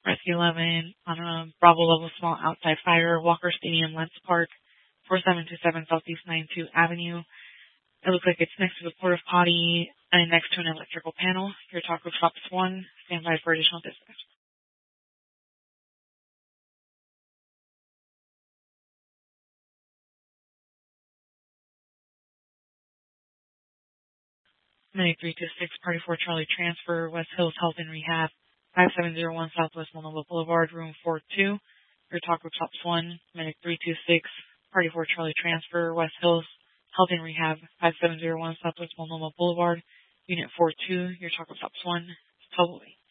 Rescue 11 on a Bravo level small outside fire, Walker Stadium, Lens Park, 4727 Southeast 92 Avenue. It looks like it's next to the porta potty and next to an electrical panel. Your Taco Shops 1. Stand by for additional dispatch. Medic 326, Party 4 Charlie Transfer, West Hills Health and Rehab, 5701 Southwest Multnomah Boulevard, Room 42. Your Taco Shops 1. Medic 326, Party 4 Charlie Transfer, West Hills Health and Rehab, 5701 Southwest Multnomah Boulevard, Unit 42. Your Taco Shops 1. Totally.